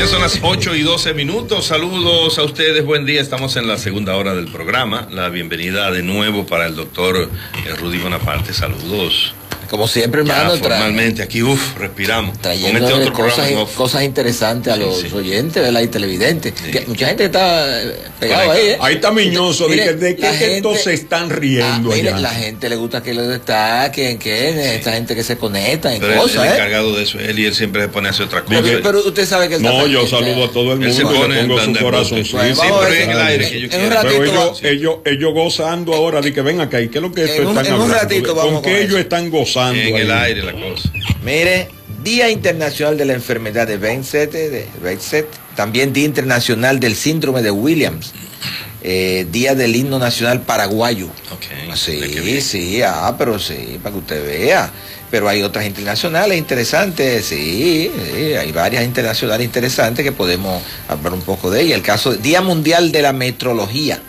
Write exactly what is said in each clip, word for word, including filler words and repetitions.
ya son las ocho y doce minutos. Saludos a ustedes, buen día. Estamos en la segunda hora del programa. La bienvenida de nuevo para el doctor Rudy Bonaparte. Saludos. Como siempre, hermano. Ya, formalmente, aquí, uff, respiramos. Trayendo este otro cosas, programa, cosas interesantes a los sí, sí. oyentes, ¿verdad? Y televidentes. Sí. Que mucha gente está pegado ahí, ¿eh? Ahí está Miñoso. Mire, ¿de qué gente, estos se están riendo? Ah, mire, allá. La gente le gusta que lo destaquen, que sí. esta gente que se conecta en pero cosas, el, el ¿eh? encargado de eso, él y él siempre se pone a hacer otra cosa. Pero, pero usted sabe que él No, yo saludo a todo el mundo, y le pongo su corazón. Sí, sí, pero en el aire que yo quiero. Pero ellos, ellos, ellos gozando ahora de que ven acá. ¿Y qué es lo que esto están hablando? ¿Con qué ellos están gozando? En el aire la cosa. Mire, Día Internacional de la Enfermedad de Behçet, de Behçet, también Día Internacional del Síndrome de Williams, eh, Día del Himno Nacional Paraguayo. Okay. Sí, sí, ah, pero sí, para que usted vea. Pero hay otras internacionales interesantes, sí, sí, hay varias internacionales interesantes que podemos hablar un poco de ellas. El caso de Día Mundial de la Metrología.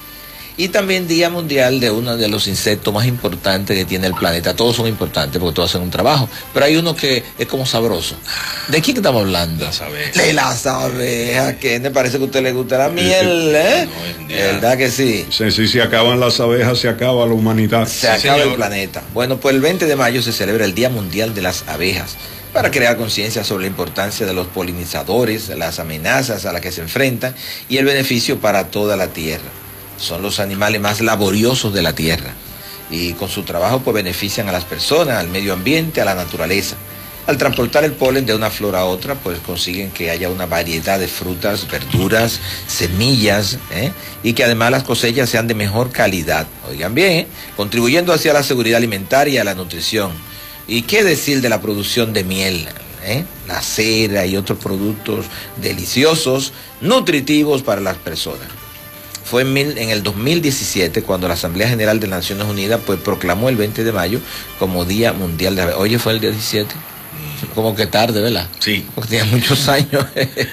Y también Día Mundial de uno de los insectos más importantes que tiene el planeta. Todos son importantes porque todos hacen un trabajo. Pero hay uno que es como sabroso. ¿De quién estamos hablando? Las abejas. De las abejas. ¿Qué me parece que a usted le gusta la miel? ¿Eh? No, ¿verdad que sí? Si sí, sí, acaban las abejas, se acaba la humanidad. Se sí, acaba señor. El planeta. Bueno, pues el veinte de mayo se celebra el Día Mundial de las Abejas, para crear conciencia sobre la importancia de los polinizadores, las amenazas a las que se enfrentan y el beneficio para toda la tierra. Son los animales más laboriosos de la tierra y con su trabajo pues benefician a las personas, al medio ambiente, a la naturaleza. Al transportar el polen de una flor a otra pues consiguen que haya una variedad de frutas, verduras, semillas, ¿eh? Y que además las cosechas sean de mejor calidad. Oigan bien, ¿eh? Contribuyendo hacia la seguridad alimentaria y a la nutrición. ¿Y qué decir de la producción de miel? ¿Eh? La cera y otros productos deliciosos, nutritivos para las personas. Fue en, mil, en el dos mil diecisiete cuando la Asamblea General de las Naciones Unidas pues proclamó el veinte de mayo como Día Mundial de la Abeja. Oye, fue el día diecisiete. Como que tarde, ¿verdad? Sí. Porque tenía muchos años.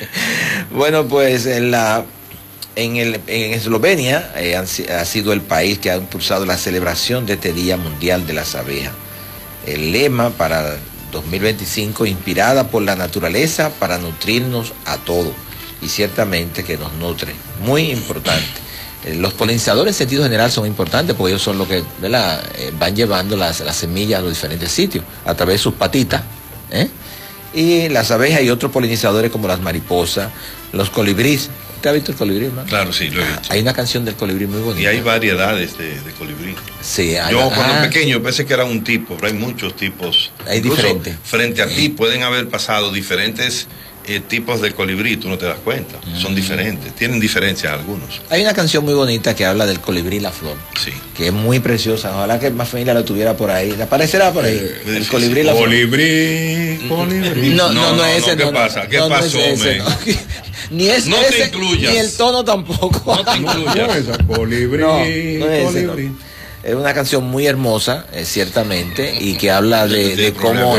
Bueno, pues en la en, el, en Eslovenia eh, han, ha sido el país que ha impulsado la celebración de este Día Mundial de las Abejas. El lema para dos mil veinticinco, inspirada por la naturaleza para nutrirnos a todos. Y ciertamente que nos nutre. Muy importante. Eh, los polinizadores en sentido general son importantes porque ellos son los que ¿verdad? Eh, van llevando las, las semillas a los diferentes sitios a través de sus patitas. ¿eh? Y las abejas y otros polinizadores como las mariposas, los colibríes. ¿Usted ha visto el colibrí, hermano? Claro, sí, lo he visto. Ah, hay una canción del colibrí muy bonita. Y hay variedades de, de colibrí. Sí, hay, yo cuando ah, pequeño pensé que era un tipo, pero hay muchos tipos. Hay diferentes. Frente a ti pueden haber pasado diferentes eh, tipos de colibrí, tú no te das cuenta. Mm. Son diferentes, tienen diferencias algunos. Hay una canción muy bonita que habla del colibrí y la flor. Sí. Que es muy preciosa. Ojalá que más familia lo tuviera por ahí. ¿Le aparecerá por ahí? Eh, el colibrí y la flor. Colibrí, colibrí. No, no, no, no es ese. ¿Qué no, pasa? ¿Qué no, pasó, no es ese, no. Ni es no ese, te incluyas. ni el tono tampoco. No te incluyas. No, colibrí, no, no es ese, colibrí. no. Es una canción muy hermosa, eh, ciertamente, y que habla de, de cómo